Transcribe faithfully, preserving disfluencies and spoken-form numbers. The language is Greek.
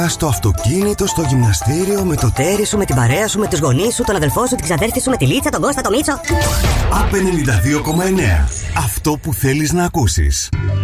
Στο αυτοκίνητο, στο γυμναστήριο, με το τέρι σου, με την παρέα σου, με τους γονείς σου, τον αδελφό σου, την ξαδέρφη σου, με τη Λίτσα, τον Κώστα, τον Μίτσο. Απ' ενενήντα δύο κόμμα εννέα. Αυτό που θέλεις να ακούσεις.